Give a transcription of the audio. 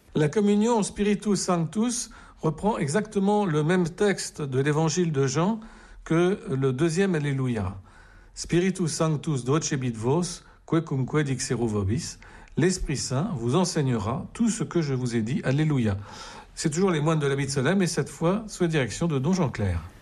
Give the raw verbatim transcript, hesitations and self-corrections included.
La communion Spiritus Sanctus reprend exactement le même texte de l'évangile de Jean que le deuxième Alléluia. Spiritus Sanctus docebit vos, quecumque dixeru vobis. L'Esprit Saint vous enseignera tout ce que je vous ai dit. Alléluia. C'est toujours les moines de la Solem et cette fois sous la direction de Don Jean Clair.